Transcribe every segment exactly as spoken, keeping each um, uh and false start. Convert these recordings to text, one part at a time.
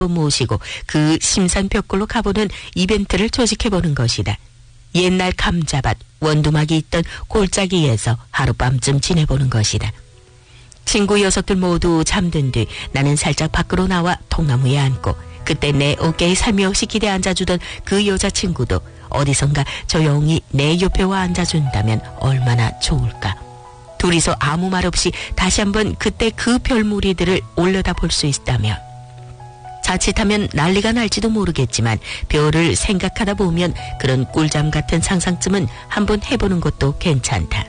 모시고 그 심산벽골로 가보는 이벤트를 조직해보는 것이다. 옛날 감자밭, 원두막이 있던 골짜기에서 하룻밤쯤 지내보는 것이다. 친구 녀석들 모두 잠든 뒤 나는 살짝 밖으로 나와 통나무에 앉고 그때 내 어깨에 살며시 기대 앉아주던 그 여자친구도 어디선가 조용히 내 옆에 와 앉아준다면 얼마나 좋을까. 둘이서 아무 말 없이 다시 한번 그때 그 별무리들을 올려다볼 수 있다면 자칫하면 난리가 날지도 모르겠지만 별을 생각하다 보면 그런 꿀잠 같은 상상쯤은 한번 해보는 것도 괜찮다.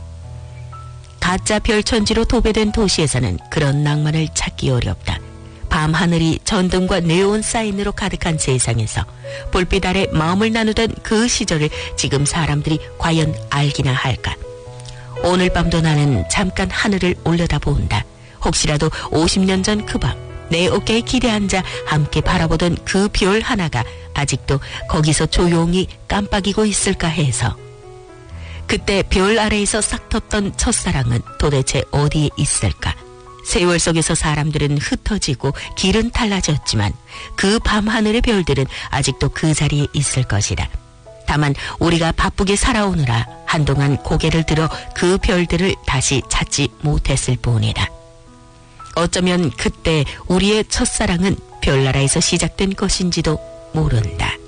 가짜 별천지로 도배된 도시에서는 그런 낭만을 찾기 어렵다. 밤하늘이 전등과 네온 사인으로 가득한 세상에서 볼빛 아래 마음을 나누던 그 시절을 지금 사람들이 과연 알기나 할까. 오늘 밤도 나는 잠깐 하늘을 올려다본다. 혹시라도 오십 년 전 그 밤 내 어깨에 기대 앉아 함께 바라보던 그 별 하나가 아직도 거기서 조용히 깜빡이고 있을까 해서. 그때 별 아래에서 싹텄던 첫사랑은 도대체 어디에 있을까? 세월 속에서 사람들은 흩어지고 길은 달라졌지만 그 밤하늘의 별들은 아직도 그 자리에 있을 것이다. 다만 우리가 바쁘게 살아오느라 한동안 고개를 들어 그 별들을 다시 찾지 못했을 뿐이다. 어쩌면 그때 우리의 첫사랑은 별나라에서 시작된 것인지도 모른다.